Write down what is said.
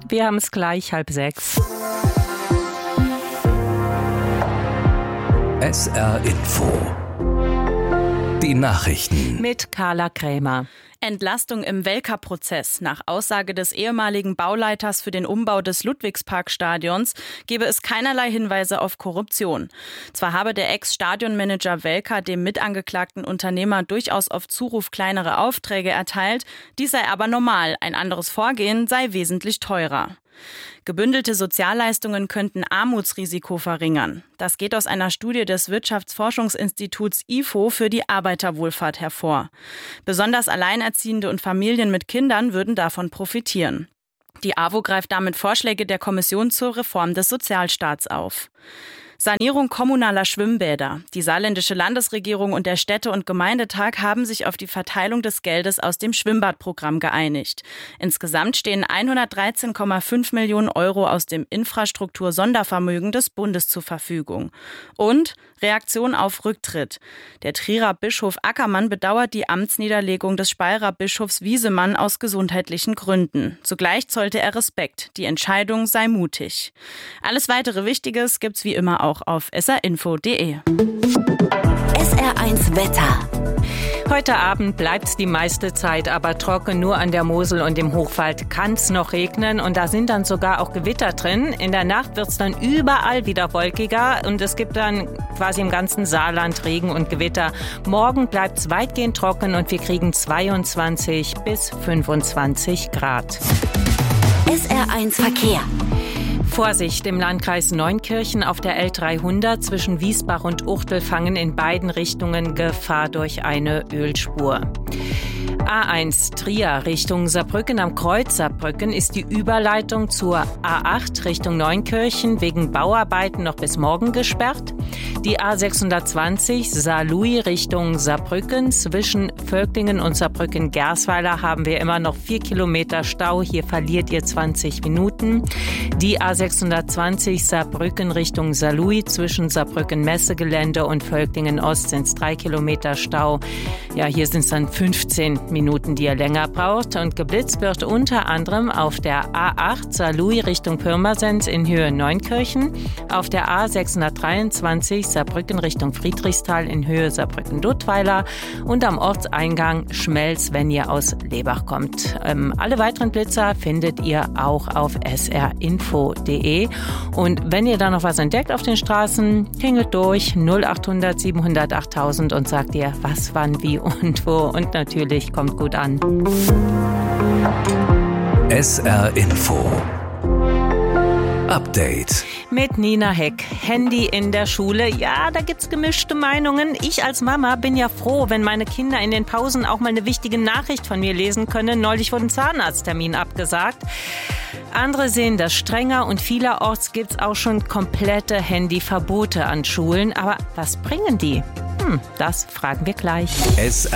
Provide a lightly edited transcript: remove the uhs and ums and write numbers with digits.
Wir haben es gleich 5:30. SR Info. Die Nachrichten. Mit Carla Krämer. Entlastung im Welka-Prozess. Nach Aussage des ehemaligen Bauleiters für den Umbau des Ludwigsparkstadions gebe es keinerlei Hinweise auf Korruption. Zwar habe der Ex-Stadionmanager Welka dem mitangeklagten Unternehmer durchaus auf Zuruf kleinere Aufträge erteilt, dies sei aber normal, ein anderes Vorgehen sei wesentlich teurer. Gebündelte Sozialleistungen könnten Armutsrisiko verringern. Das geht aus einer Studie des Wirtschaftsforschungsinstituts IFO für die Arbeiterwohlfahrt hervor. Besonders Alleinerziehende und Familien mit Kindern würden davon profitieren. Die AWO greift damit Vorschläge der Kommission zur Reform des Sozialstaats auf. Sanierung kommunaler Schwimmbäder. Die saarländische Landesregierung und der Städte- und Gemeindetag haben sich auf die Verteilung des Geldes aus dem Schwimmbadprogramm geeinigt. Insgesamt stehen 113,5 Millionen Euro aus dem Infrastruktur-Sondervermögen des Bundes zur Verfügung. Und Reaktion auf Rücktritt. Der Trierer Bischof Ackermann bedauert die Amtsniederlegung des Speyerer Bischofs Wiesemann aus gesundheitlichen Gründen. Zugleich zollte er Respekt. Die Entscheidung sei mutig. Alles weitere Wichtiges gibt's wie immer auch auf srinfo.de. SR1 Wetter. Heute Abend bleibt's die meiste Zeit aber trocken. Nur an der Mosel und im Hochwald kann's noch regnen. Und da sind dann sogar auch Gewitter drin. In der Nacht wird's dann überall wieder wolkiger. Und es gibt dann quasi im ganzen Saarland Regen und Gewitter. Morgen bleibt's weitgehend trocken und wir kriegen 22 bis 25 Grad. SR1 Verkehr. Vorsicht, im Landkreis Neunkirchen auf der L300 zwischen Wiesbach und Uchtl fangen in beiden Richtungen Gefahr durch eine Ölspur. A1 Trier Richtung Saarbrücken am Kreuz Saarbrücken ist die Überleitung zur A8 Richtung Neunkirchen wegen Bauarbeiten noch bis morgen gesperrt. Die A620 Saarlouis Richtung Saarbrücken zwischen Völklingen und Saarbrücken-Gersweiler haben wir immer noch 4 Kilometer Stau. Hier verliert ihr 20 Minuten. Die A620 Saarbrücken Richtung Saarlouis zwischen Saarbrücken-Messegelände und Völklingen-Ost sind es 3 Kilometer Stau. Ja, hier sind es dann 15 Minuten, die ihr länger braucht. Und geblitzt wird unter anderem auf der A8 Saarlouis Richtung Pirmasens in Höhe Neunkirchen, auf der A623 Saarbrücken Richtung Friedrichsthal in Höhe Saarbrücken-Duttweiler und am Ortseingang Schmelz, wenn ihr aus Lebach kommt. Alle weiteren Blitzer findet ihr auch auf srinfo.de. Und wenn ihr da noch was entdeckt auf den Straßen, klingelt durch 0800 700 8000 und sagt ihr, was, wann, wie und wo. Und natürlich kommt gut an. SR Info. Update. Mit Nina Heck. Handy in der Schule. Ja, da gibt's gemischte Meinungen. Ich als Mama bin ja froh, wenn meine Kinder in den Pausen auch mal eine wichtige Nachricht von mir lesen können. Neulich wurde ein Zahnarzttermin abgesagt. Andere sehen das strenger und vielerorts gibt's auch schon komplette Handyverbote an Schulen. Aber was bringen die? Das fragen wir gleich. SR